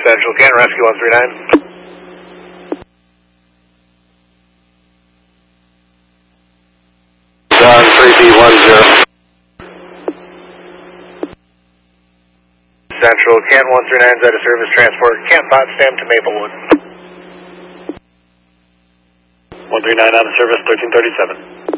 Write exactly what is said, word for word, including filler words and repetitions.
Central, Canton Rescue one three nine. John three B one zero. Central, Canton one three nine is out of service, transport Canton Potsdam to Maplewood. one three nine out of service, thirteen thirty-seven.